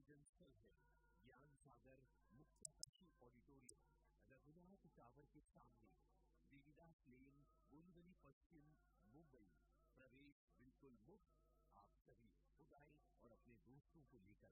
आयोजन स्थल है ज्ञान सागर मुक्ताकाशी ऑडिटोरियम, रघुनाथ टावर के सामने, देवीदास लेन, बोरीवली पश्चिम, मुंबई। प्रवेश बिल्कुल मुफ्त। आप सभी खुद आए और अपने दोस्तों को लेकर